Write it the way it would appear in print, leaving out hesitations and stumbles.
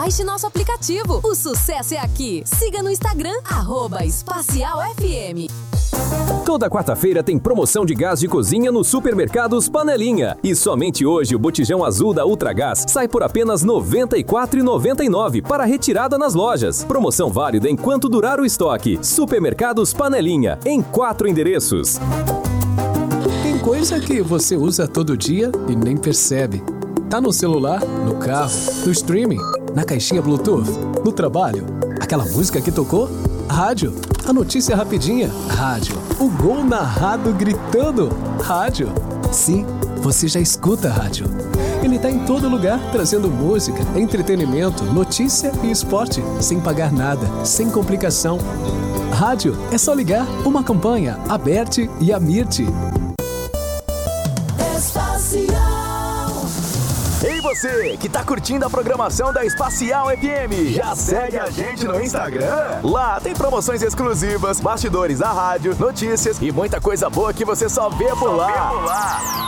baixe nosso aplicativo. O sucesso é aqui. Siga no Instagram, @espacialfm. Toda quarta-feira tem promoção de gás de cozinha nos supermercados Panelinha. E somente hoje o botijão azul da Ultragás sai por apenas R$ 94,99 para retirada nas lojas. Promoção válida enquanto durar o estoque. Supermercados Panelinha, em 4 endereços. Tem coisa que você usa todo dia e nem percebe. Tá no celular, no carro, no streaming, na caixinha Bluetooth, no trabalho. Aquela música que tocou? Rádio. A notícia rapidinha? Rádio. O gol narrado gritando? Rádio. Sim, você já escuta a rádio. Ele tá em todo lugar, trazendo música, entretenimento, notícia e esporte, sem pagar nada, sem complicação. Rádio é só ligar, uma campanha, Aberte e Amirte. Ei você, que tá curtindo a programação da Espacial FM, já segue a gente no Instagram? Lá tem promoções exclusivas, bastidores da rádio, notícias e muita coisa boa que você só vê por lá.